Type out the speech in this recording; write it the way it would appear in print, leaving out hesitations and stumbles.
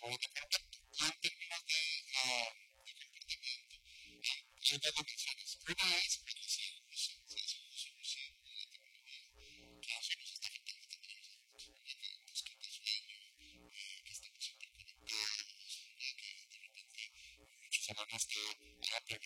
o de pronto, ya en términos de comportamiento, hay dos dimensiones. Una es el uso de la tecnología, que eso nos está afectando también a nosotros, que buscamos sueño, que estamos interconectados, que de repente muchos semanas que, ah, pero